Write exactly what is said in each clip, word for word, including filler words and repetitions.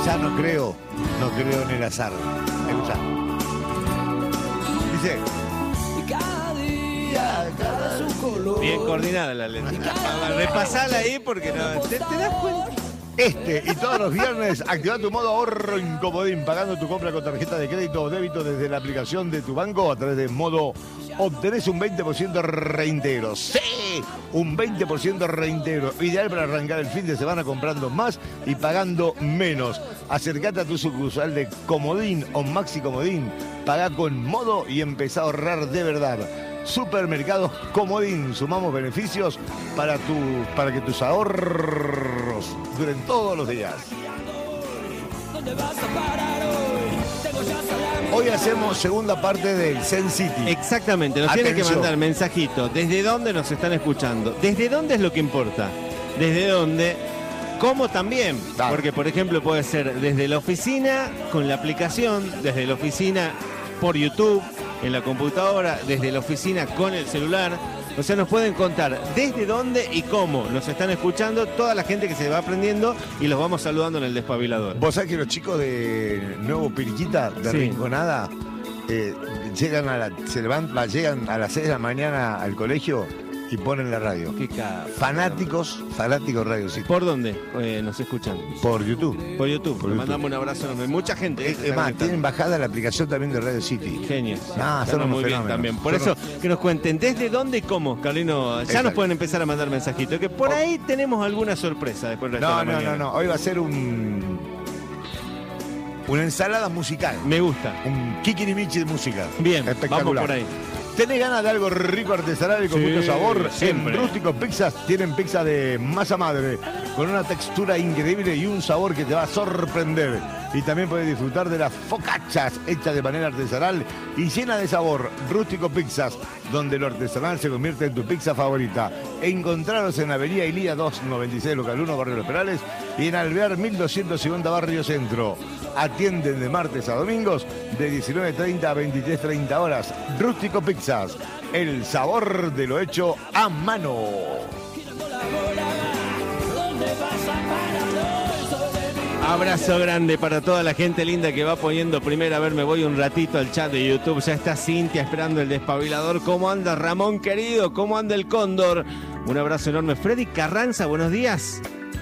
Ya no creo, no creo en el azar. Escuchá. Dice... Bien coordinada la letra. Repasala ahí porque no. ¿Te, te das cuenta? Este y todos los viernes activa tu modo ahorro en Comodín, pagando tu compra con tarjeta de crédito o débito desde la aplicación de tu banco a través de modo. Obtenés un veinte por ciento reintegro. ¡Sí! Un veinte por ciento reintegro. Ideal para arrancar el fin de semana comprando más y pagando menos. Acercate a tu sucursal de Comodín o Maxi Comodín. Pagá con modo y empezá a ahorrar de verdad. Supermercados Comodín. Sumamos beneficios para, tu, para que tus ahorros duren todos los días. Hoy hacemos segunda parte del Zen City. Exactamente, nos Atención. tienen que mandar mensajito. ¿Desde dónde nos están escuchando? ¿Desde dónde es lo que importa? ¿Desde dónde? ¿Cómo también? Dale. Porque, por ejemplo, puede ser desde la oficina con la aplicación, desde la oficina por YouTube, en la computadora, desde la oficina con el celular. O sea, nos pueden contar desde dónde y cómo nos están escuchando toda la gente que se va aprendiendo y los vamos saludando en el despabilador. Vos sabés que los chicos de Nuevo Piriquita, de Sí. Rinconada, eh, llegan a la, se levantan, llegan a las seis de la mañana al colegio y ponen la radio. Qué ca- Fanáticos, fanáticos Radio City. ¿Por dónde eh, nos escuchan? Por YouTube. Por YouTube. Por Le YouTube. mandamos un abrazo enorme. Mucha gente. Es, es más, tienen bajada la aplicación también de Radio City. Genios. Ah, son Están unos muy bien fenómenos. también. Por Son eso, que nos cuenten desde dónde y cómo, Carlino. Ya Exacto. nos pueden empezar a mandar mensajitos. Que por ahí tenemos alguna sorpresa después del resto No, de la no, no, mañana. no. Hoy va a ser un una ensalada musical. Me gusta. Un kikirimichi de música. Bien, espectacular. vamos por ahí. ¿Tenés ganas de algo rico, artesanal y con Sí, mucho sabor? siempre. En Rústico Pizzas tienen pizza de masa madre, con una textura increíble y un sabor que te va a sorprender. Y también puedes disfrutar de las focaccias hechas de manera artesanal y llena de sabor. Rústico Pizzas, donde lo artesanal se convierte en tu pizza favorita. Encontraros en Avenida Ilía doscientos noventa y seis, local uno, Barrio Los Perales, y en Alvear mil doscientos cincuenta, Barrio Centro. Atienden de martes a domingos de diecinueve treinta a veintitrés treinta horas. Rústico Pizzas, el sabor de lo hecho a mano. Abrazo grande para toda la gente linda que va poniendo primero. A ver, me voy un ratito al chat de YouTube. Ya está Cintia esperando el despabilador. ¿Cómo anda Ramón querido? ¿Cómo anda el Cóndor? Un abrazo enorme. Freddy Carranza, buenos días.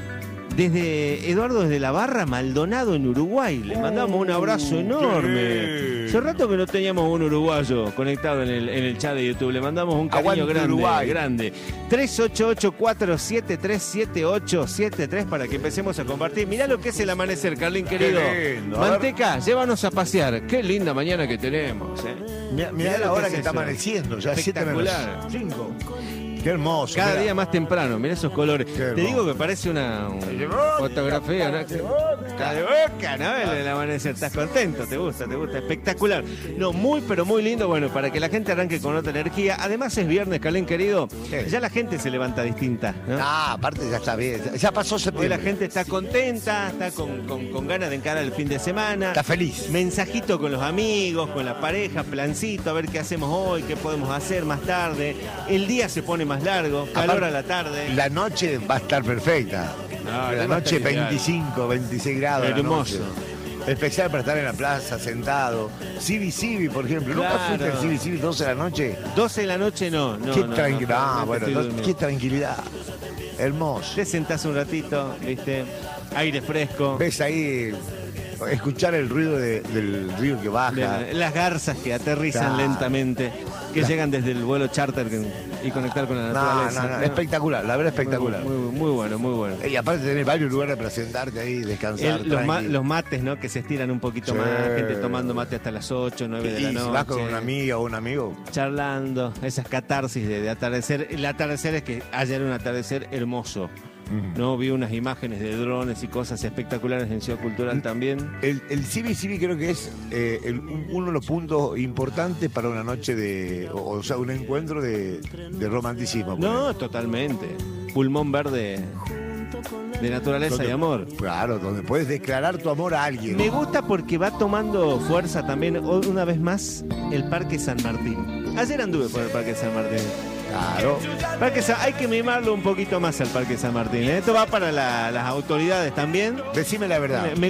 Desde Eduardo, desde la Barra Maldonado en Uruguay. Le mandamos un abrazo enorme. Hace rato que no teníamos un uruguayo conectado en el, en el chat de YouTube. Le mandamos un cariño Aguante grande, Uruguay. grande. tres ocho ocho, cuatro siete tres, siete ocho siete tres para que empecemos a compartir. Mirá lo que es el amanecer, Carlín querido. Qué lindo, a ver. Manteca, llévanos a pasear. Qué linda mañana que tenemos. ¿eh? Mirá, Mirá mirá lo la que hora es que está eso. amaneciendo, ya siete menos Espectacular. cinco. Qué hermoso. Cada mirá. día más temprano, mirá esos colores. Qué Te hermoso. digo que parece una un- fotografía, ¿no? Está de boca, ¿no? El, el amanecer. ¿Estás contento? ¿Te gusta? ¿Te gusta? Espectacular. No, muy, pero muy lindo. Bueno, para que la gente arranque con otra energía. Además es viernes, Calén querido. ¿Qué? Ya la gente se levanta distinta, ¿no? Ah, aparte ya está bien. Ya- Ya pasó Hoy septiembre. la gente está contenta, está con, con- con ganas de encarar el fin de semana. Está feliz. Mensajito con los amigos, con la pareja, plancito, a ver qué hacemos hoy, qué podemos hacer más tarde. El día se pone más largo, calor Aparte, a la tarde. La noche va a estar perfecta. No, la va a noche estar ideal. veinticinco, veintiséis grados. la Hermoso. noche. Especial para estar en la plaza, sentado. Civi Civi, por ejemplo. ¿Nunca Claro. fuiste al Civi Civi doce de la noche? doce de la noche no, no. qué no, no, tranquilidad. no, Ah, no, bueno, estoy no- durmiendo. qué tranquilidad. Hermoso. Te sentás un ratito, viste, aire fresco, Ves ahí, escuchar el ruido de- del río que baja. de- las garzas que aterrizan Claro. lentamente, que Claro. llegan desde el vuelo charter que- y conectar con la No, naturaleza. no, no, espectacular, la verdad espectacular. Muy, muy, muy bueno, muy bueno. Y aparte tenés varios lugares para sentarte ahí, descansar. El- los, ma- tranqui. los mates, ¿no? Que se estiran un poquito Sí. más, gente tomando mate hasta las ocho, nueve de Y la si noche. vas con una amiga o un amigo, Charlando, esas catarsis de, de atardecer. El atardecer es que ayer un atardecer hermoso. No vi unas imágenes de drones y cosas espectaculares en Ciudad Cultural también. el, el Civi Civi creo que es eh, el- uno de los puntos importantes para una noche de, o, o sea, un encuentro de, de romanticismo. No, totalmente. Pulmón verde de naturaleza Donde- y amor. Claro, donde puedes declarar tu amor a alguien. Me gusta porque va tomando fuerza también o- una vez más el Parque San Martín. Ayer anduve por el Parque San Martín. Claro. Parque San- hay que mimarlo un poquito más al Parque San Martín. ¿eh? Esto va para la- las autoridades también. Decime la verdad. Me- me